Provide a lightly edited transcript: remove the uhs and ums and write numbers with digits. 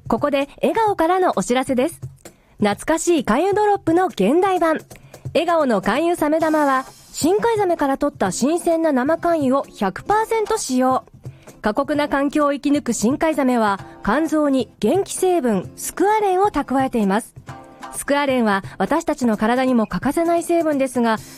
ここで笑顔からのお知らせです。懐かしい肝油ドロップの現代版。笑顔の肝油サメ玉は、深海ザメから取った新鮮な生肝油を 100% 使用。過酷な環境を生き抜く深海ザメは、肝臓に元気成分スクアレンを蓄えています。スクアレンは私たちの体にも欠かせない成分ですが、